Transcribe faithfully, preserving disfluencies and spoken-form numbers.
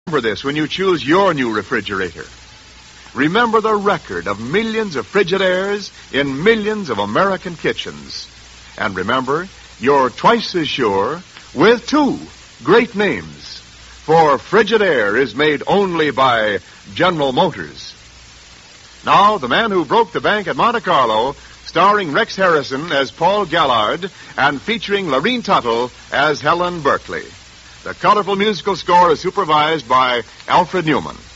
Remember this when you choose your new refrigerator. Remember the record of millions of Frigidaires in millions of American kitchens. And remember, you're twice as sure with two great names. For Frigidaire is made only by General Motors. Now, The Man Who Broke the Bank at Monte Carlo, starring Rex Harrison as Paul Gallard and featuring Lorene Tuttle as Helen Berkeley. The colorful musical score is supervised by Alfred Newman.